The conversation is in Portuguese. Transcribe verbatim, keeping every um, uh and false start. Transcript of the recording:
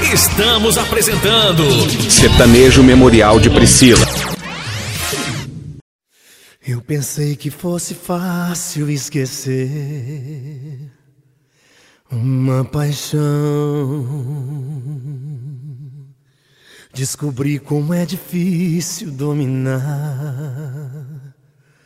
Estamos apresentando Sertanejo Memorial de Priscila. Eu pensei que fosse fácil esquecer uma paixão. Descobri como é difícil dominar